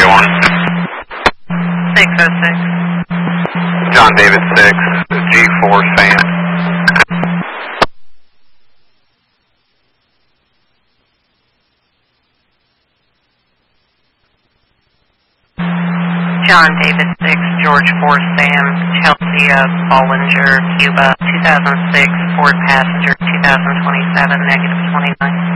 1. 606. John David 6, G4 Sam. John David 6, George 4 Sam, Chelsea Bollinger, Cuba, 2006, Ford passenger, 2027, -29.